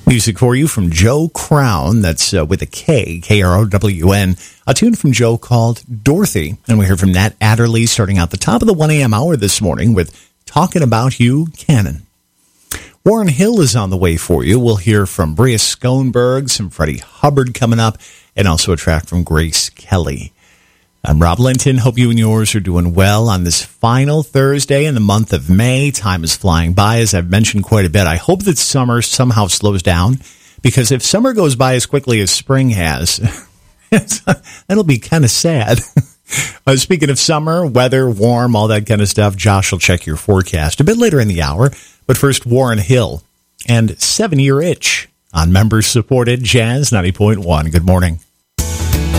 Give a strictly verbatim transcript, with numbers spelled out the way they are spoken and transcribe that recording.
Music for you from Joe Crown, that's uh, with a K, K R O W N, a tune from Joe called Dorothy. And we heard from Nat Adderley starting out the top of the one a.m. hour this morning with Talking About You, Cannon. Warren Hill is on the way for you. We'll hear from Bria Schoenberg, some Freddie Hubbard coming up, and also a track from Grace Kelly. I'm Rob Linton. Hope you and yours are doing well on this final Thursday in the month of May. Time is flying by, as I've mentioned quite a bit. I hope that summer somehow slows down, because if summer goes by as quickly as spring has, that'll be kind of sad. uh, speaking of summer, weather, warm, all that kind of stuff, Josh will check your forecast a bit later in the hour. But first, Warren Hill and Seven Year Itch on member-supported Jazz ninety point one. Good morning.